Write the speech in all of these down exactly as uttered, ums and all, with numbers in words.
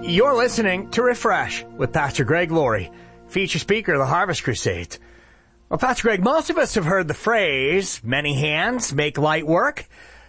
You're listening to Refresh with Pastor Greg Laurie, feature speaker of the Harvest Crusades. Well, Pastor Greg, most of us have heard the phrase, many hands make light work.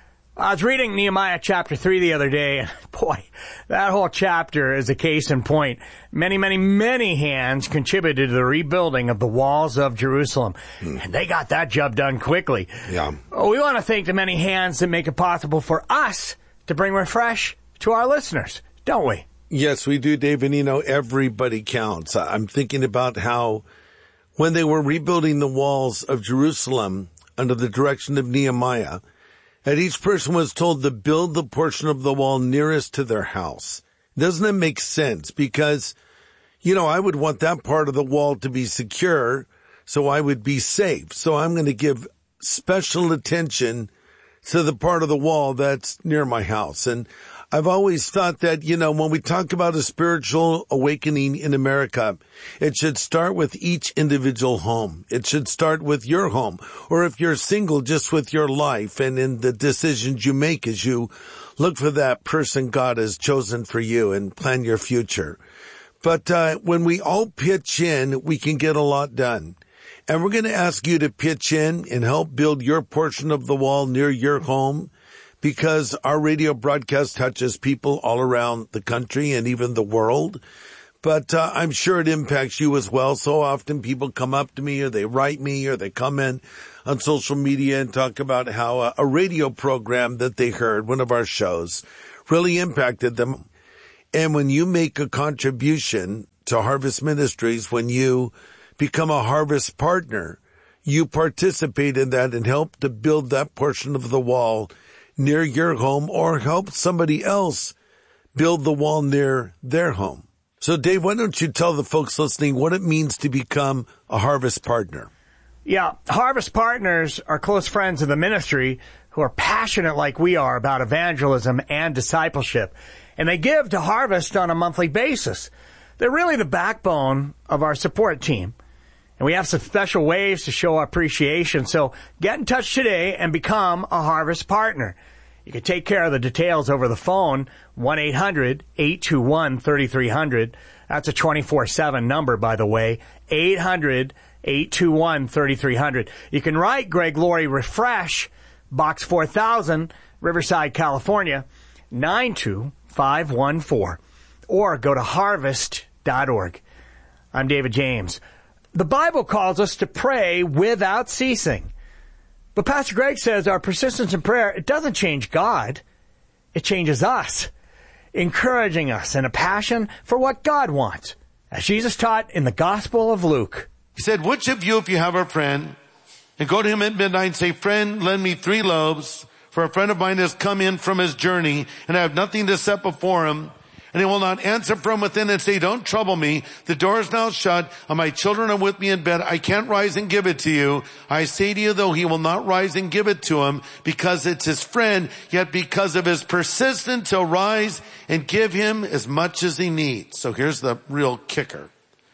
I was reading Nehemiah chapter three the other day, and boy, that whole chapter is a case in point. Many, many, many hands contributed to the rebuilding of the walls of Jerusalem, hmm. and they got that job done quickly. Yeah. Well, we want to thank the many hands that make it possible for us to bring Refresh to our listeners, don't we? Yes, we do, Dave, and you know, everybody counts. I'm thinking about how when they were rebuilding the walls of Jerusalem under the direction of Nehemiah, and each person was told to build the portion of the wall nearest to their house. Doesn't it make sense? Because, you know, I would want that part of the wall to be secure, so I would be safe. So I'm going to give special attention to the part of the wall that's near my house. And I've always thought that, you know, when we talk about a spiritual awakening in America, it should start with each individual home. It should start with your home. Or if you're single, just with your life and in the decisions you make as you look for that person God has chosen for you and plan your future. But uh, when we all pitch in, we can get a lot done. And we're going to ask you to pitch in and help build your portion of the wall near your home, because our radio broadcast touches people all around the country and even the world. But uh, I'm sure it impacts you as well. So often people come up to me or they write me or they comment on social media and talk about how a, a radio program that they heard, one of our shows, really impacted them. And when you make a contribution to Harvest Ministries, when you become a Harvest partner, you participate in that and help to build that portion of the wall near your home, or help somebody else build the wall near their home. So, Dave, why don't you tell the folks listening what it means to become a Harvest partner? Yeah, Harvest partners are close friends of the ministry who are passionate like we are about evangelism and discipleship. And they give to Harvest on a monthly basis. They're really the backbone of our support team. And we have some special ways to show our appreciation. So get in touch today and become a Harvest partner. You can take care of the details over the phone, one eight hundred eight two one three three zero zero. That's a twenty-four seven number, by the way, eight hundred eight two one three three zero zero. You can write Greg Laurie Refresh, Box four thousand, Riverside, California, nine two five one four. Or go to harvest dot org. I'm David James. The Bible calls us to pray without ceasing. But Pastor Greg says our persistence in prayer, it doesn't change God. It changes us, encouraging us in a passion for what God wants, as Jesus taught in the Gospel of Luke. He said, which of you, if you have a friend, and go to him at midnight and say, friend, lend me three loaves, for a friend of mine has come in from his journey, and I have nothing to set before him. And he will not answer from within and say, don't trouble me. The door is now shut, and my children are with me in bed. I can't rise and give it to you. I say to you, though, he will not rise and give it to him because it's his friend, yet because of his persistence, he'll rise and give him as much as he needs. So here's the real kicker.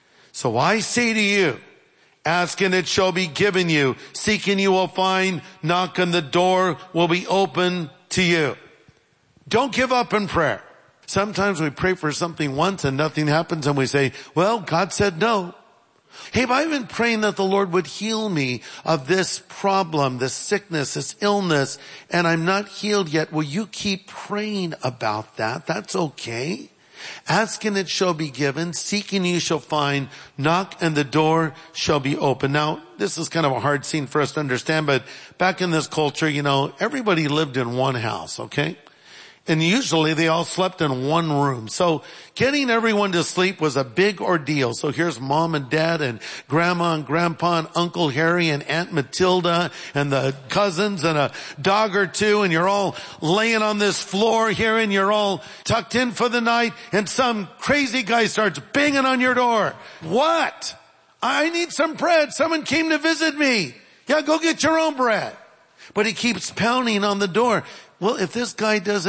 So I say to you, ask and it shall be given you. Seek and you will find. Knock and the door will be open to you. Don't give up in prayer. Sometimes we pray for something once and nothing happens and we say, well, God said no. Hey, I've been praying that the Lord would heal me of this problem, this sickness, this illness, and I'm not healed yet. Will you keep praying about that? That's okay. Ask and it shall be given. Seek and you shall find. Knock and the door shall be open. Now, this is kind of a hard scene for us to understand, but back in this culture, you know, everybody lived in one house, okay? And usually they all slept in one room. So getting everyone to sleep was a big ordeal. So here's mom and dad and grandma and grandpa and Uncle Harry and Aunt Matilda and the cousins and a dog or two. And you're all laying on this floor here and you're all tucked in for the night. And some crazy guy starts banging on your door. What? I need some bread. Someone came to visit me. Yeah, go get your own bread. But he keeps pounding on the door. Well, if this guy doesn't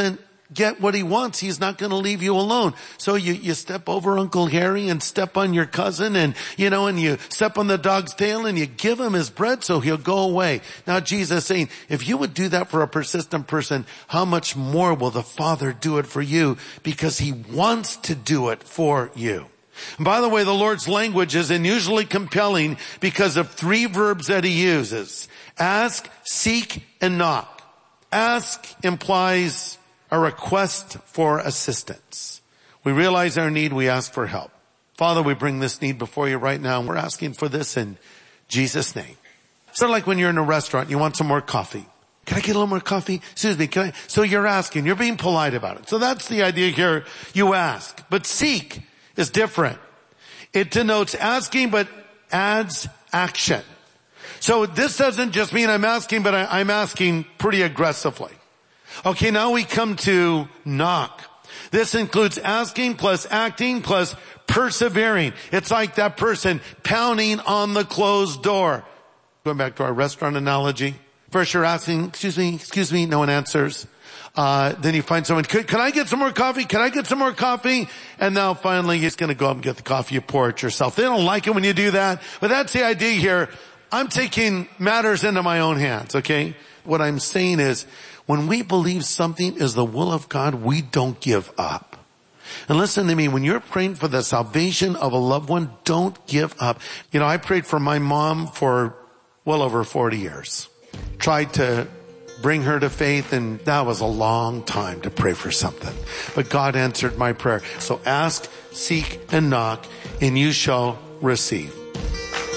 get what he wants, he's not going to leave you alone. So you, you step over Uncle Harry and step on your cousin and, you know, and you step on the dog's tail and you give him his bread so he'll go away. Now Jesus is saying, if you would do that for a persistent person, how much more will the Father do it for you? Because he wants to do it for you. And by the way, the Lord's language is unusually compelling because of three verbs that he uses. Ask, seek, and knock. Ask implies a request for assistance. We realize our need, we ask for help. Father, we bring this need before you right now, and we're asking for this in Jesus' name. Sort of like when you're in a restaurant, you want some more coffee. Can I get a little more coffee? Excuse me, can I? So you're asking, you're being polite about it. So that's the idea here. You ask. But seek is different. It denotes asking, but adds action. So this doesn't just mean I'm asking, but I, I'm asking pretty aggressively. Okay, now we come to knock. This includes asking plus acting plus persevering. It's like that person pounding on the closed door. Going back to our restaurant analogy. First you're asking, excuse me, excuse me, no one answers. Uh, then you find someone, can, can I get some more coffee? Can I get some more coffee? And now finally you're going to go up and get the coffee, you pour it yourself. They don't like it when you do that, but that's the idea here. I'm taking matters into my own hands, okay? What I'm saying is, when we believe something is the will of God, we don't give up. And listen to me, when you're praying for the salvation of a loved one, don't give up. You know, I prayed for my mom for well over forty years. Tried to bring her to faith, and that was a long time to pray for something. But God answered my prayer. So ask, seek, and knock, and you shall receive.